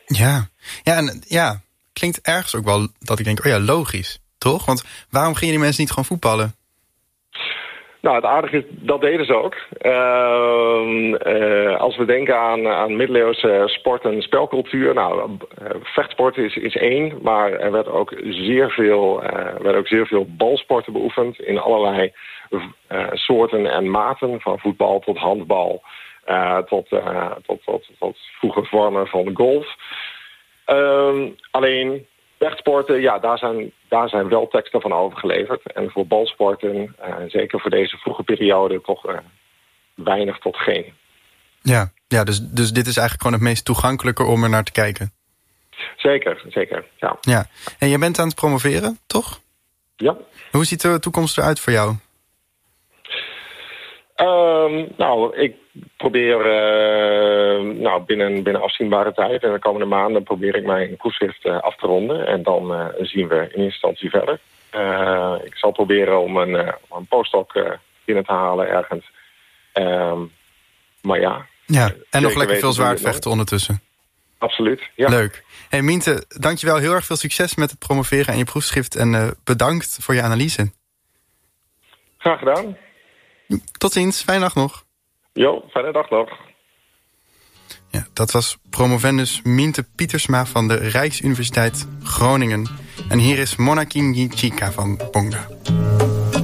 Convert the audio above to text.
Ja, klinkt ergens ook wel dat ik denk, logisch, toch? Want waarom gingen die mensen niet gewoon voetballen? Nou, het aardige is, dat deden ze ook. Als we denken aan middeleeuwse sport en spelcultuur. Nou, vechtsport is één, maar er werd ook zeer veel balsporten beoefend in allerlei soorten en maten, van voetbal tot handbal, tot vroege vormen van golf. Alleen vechtsporten, daar zijn wel teksten van overgeleverd. En voor balsporten, zeker voor deze vroege periode, toch weinig tot geen. Ja, dus dit is eigenlijk gewoon het meest toegankelijke om er naar te kijken. Zeker, ja. En je bent aan het promoveren, toch? Ja. Hoe ziet de toekomst eruit voor jou? Ik probeer binnen afzienbare tijd en de komende maanden probeer ik mijn proefschrift af te ronden. En dan zien we in eerste instantie verder. Ik zal proberen om een postdoc binnen te halen ergens. Maar ja. Ja, en nog lekker veel zwaardvechten ondertussen. Absoluut, ja. Leuk. Hey Minte, dankjewel. Heel erg veel succes met het promoveren en je proefschrift. En bedankt voor je analyse. Graag gedaan. Tot ziens, fijne dag nog. Jo, fijne dag nog. Ja, dat was promovendus Minte Pietersma van de Rijksuniversiteit Groningen. En hier is Mona Kingi Chika van Bonga.